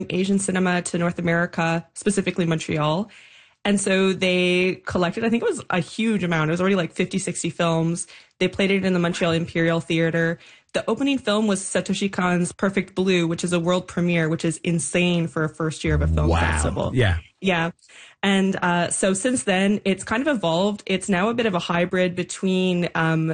Asian cinema to North America, specifically Montreal. And so they collected, I think it was a huge amount. It was already like 50, 60 films. They played it in the Montreal Imperial Theater. The opening film was Satoshi Kon's Perfect Blue, which is a world premiere, which is insane for a first year of a film festival. Yeah. Yeah. And so since then, it's kind of evolved. It's now a bit of a hybrid between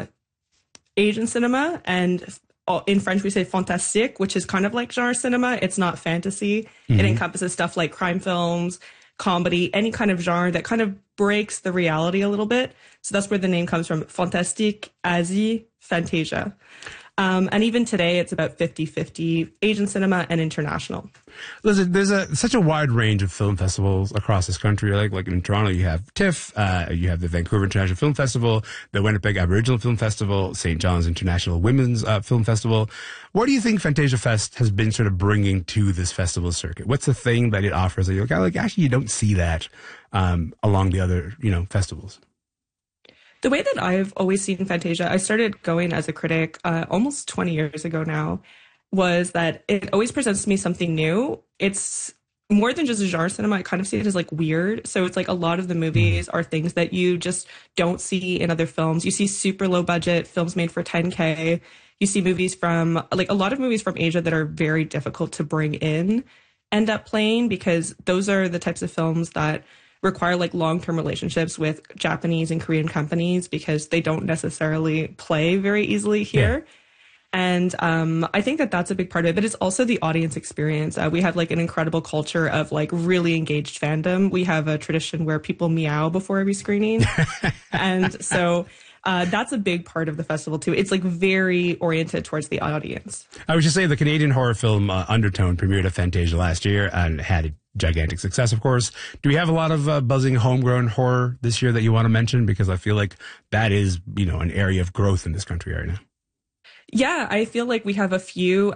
Asian cinema and in French, we say fantastique, which is kind of like genre cinema. It's not fantasy. It encompasses stuff like crime films, comedy, any kind of genre that kind of breaks the reality a little bit. So that's where the name comes from, Fantastique, Asie, Fantasia. And even today, it's about 50-50 Asian cinema and international. Listen, there's such a wide range of film festivals across this country. Like in Toronto, you have TIFF, you have the Vancouver International Film Festival, the Winnipeg Aboriginal Film Festival, St. John's International Women's Film Festival. What do you think Fantasia Fest has been sort of bringing to this festival circuit? What's the thing that it offers that you're like, actually, you don't see that along the other, festivals? The way that I've always seen Fantasia, I started going as a critic almost 20 years ago now, was that it always presents to me something new. It's more than just a genre cinema. I kind of see it as like weird. So it's like a lot of the movies are things that you just don't see in other films. You see super low budget films made for 10K. You see movies from like a lot of movies from Asia that are very difficult to bring in end up playing, because those are the types of films that require like long-term relationships with Japanese and Korean companies, because they don't necessarily play very easily here. Yeah. And I think that that's a big part of it, but it's also the audience experience. We have like an incredible culture of like really engaged fandom. We have a tradition where people meow before every screening. And so that's a big part of the festival too. It's like very oriented towards the audience. I was just saying the Canadian horror film Undertone premiered at Fantasia last year and had gigantic success, of course. Do we have a lot of buzzing homegrown horror this year that you want to mention? Because I feel like that is, an area of growth in this country right now. Yeah, I feel like we have a few.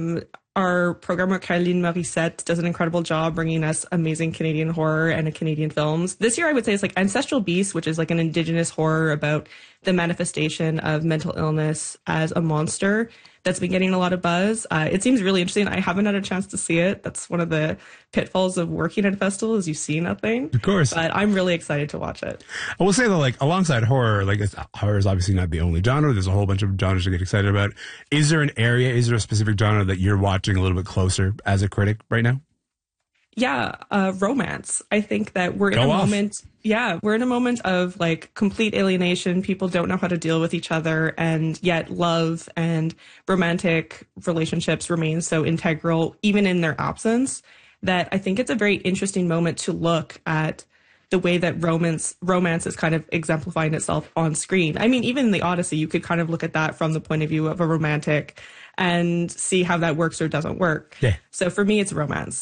Our programmer, Caroline Morissette, does an incredible job bringing us amazing Canadian horror and Canadian films. This year, I would say it's like Ancestral Beast, which is like an Indigenous horror about the manifestation of mental illness as a monster. That's been getting a lot of buzz. It seems really interesting. I haven't had a chance to see it. That's one of the pitfalls of working at a festival, is you see nothing. Of course. But I'm really excited to watch it. I will say that, like, alongside horror, horror is obviously not the only genre. There's a whole bunch of genres to get excited about. Is there a specific genre that you're watching a little bit closer as a critic right now? Yeah, romance. I think that we're in a moment. Yeah, we're in a moment of like complete alienation. People don't know how to deal with each other, and yet love and romantic relationships remain so integral, even in their absence, that I think it's a very interesting moment to look at the way that romance is kind of exemplifying itself on screen. I mean, even in the Odyssey, you could kind of look at that from the point of view of a romantic and see how that works or doesn't work. Yeah. So for me, it's romance.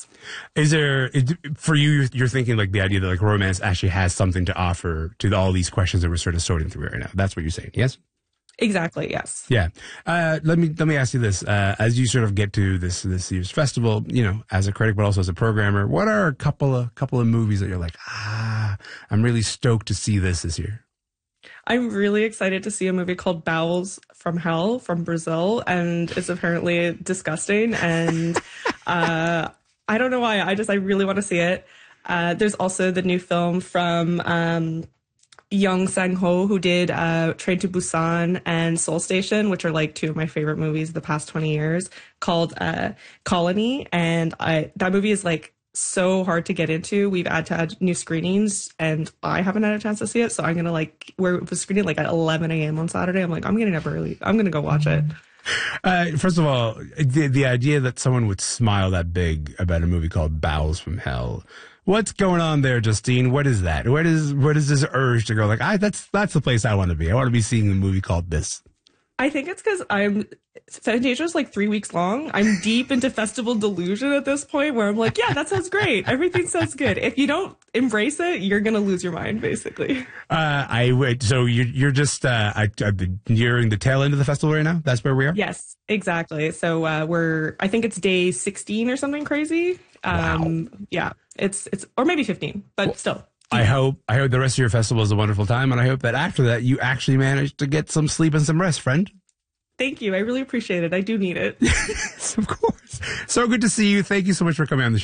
For you, you're thinking like the idea that like romance actually has something to offer to all these questions that we're sort of sorting through right now. That's what you're saying, yes? Exactly, yes. Yeah. Let me ask you this. As you sort of get to this year's festival, as a critic, but also as a programmer, what are a couple of movies that you're like, I'm really stoked to see this year? I'm really excited to see a movie called Bowels from Hell from Brazil, and it's apparently disgusting. And I don't know why. I really want to see it. There's also the new film from Young Sang-ho, who did Train to Busan and Seoul Station, which are like two of my favorite movies of the past 20 years, called Colony. And that movie is like so hard to get into. We've had to add new screenings, and I haven't had a chance to see it. So I'm gonna we're screening like at 11 a.m. on Saturday. I'm like, I'm getting up early. I'm gonna go watch it. First of all, the idea that someone would smile that big about a movie called Bowels from Hell. What's going on there, Justine? What is that? What is this urge to go like, that's the place I want to be. I want to be seeing a movie called this. I think it's because Fantasia is like 3 weeks long. I'm deep into festival delusion at this point, where I'm like, yeah, that sounds great. Everything sounds good. If you don't embrace it, you're going to lose your mind, basically. So you're just nearing the tail end of the festival right now? That's where we are? Yes, exactly. So I think it's day 16 or something crazy. Wow. Yeah, it's or maybe 15, but still. I hope the rest of your festival is a wonderful time, and I hope that after that you actually manage to get some sleep and some rest, friend. Thank you. I really appreciate it. I do need it. Yes, of course. So good to see you. Thank you so much for coming on the show.